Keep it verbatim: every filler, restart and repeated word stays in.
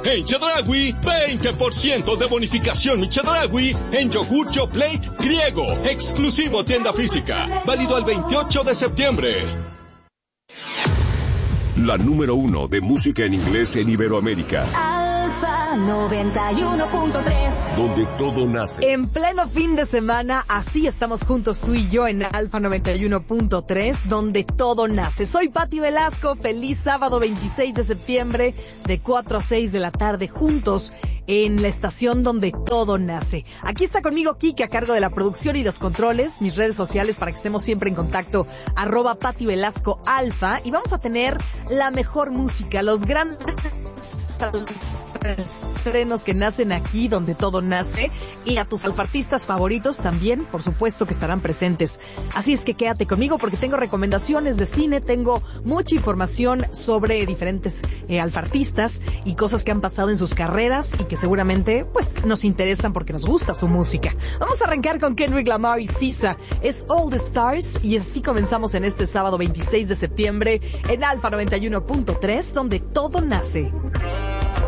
En Chedraui, veinte por ciento de bonificación mi Chedraui en yogur Yoplait griego, exclusivo tienda física, válido el veintiocho de septiembre. La número uno de música en inglés en Iberoamérica. Alfa noventa y uno punto tres. Donde todo nace. En pleno fin de semana, así estamos juntos tú y yo en Alfa noventa y uno punto tres, donde todo nace. Soy Pati Velasco, feliz sábado veintiséis de septiembre, de cuatro a seis de la tarde, juntos en la estación donde todo nace. Aquí está conmigo Kike a cargo de la producción y los controles, mis redes sociales para que estemos siempre en contacto, arroba Pati Velasco Alfa, y vamos a tener la mejor música, los grandes estrenos que nacen aquí donde todo nace, y a tus alfartistas favoritos también, por supuesto que estarán presentes. Así es que quédate conmigo porque tengo recomendaciones de cine, tengo mucha información sobre diferentes eh, alfartistas y cosas que han pasado en sus carreras y que seguramente pues nos interesan porque nos gusta su música. Vamos a arrancar con Kendrick Lamar y S Z A, es All the Stars, y así comenzamos en este sábado veintiséis de septiembre en Alfa noventa y uno punto tres, donde todo nace.